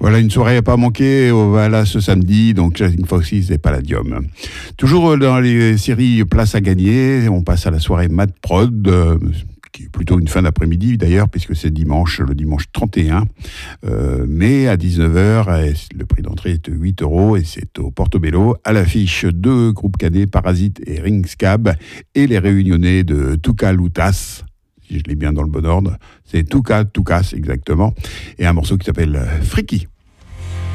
Voilà, une soirée à pas manquer voilà, ce samedi, donc Jazing Foxes et Palladium. Toujours dans les séries Place à gagner, on passe à la soirée Mad Prod, qui est plutôt une fin d'après-midi d'ailleurs, puisque c'est le dimanche 31 mai à 19h. Le prix d'entrée est 8 € et c'est au Portobello. À l'affiche, 2 groupes cadets, Parasite et Ringscab, et les réunionnais de Tuca Lutas. Si je l'ai bien dans le bon ordre, c'est Tuca Tucas exactement, et un morceau qui s'appelle Freaky.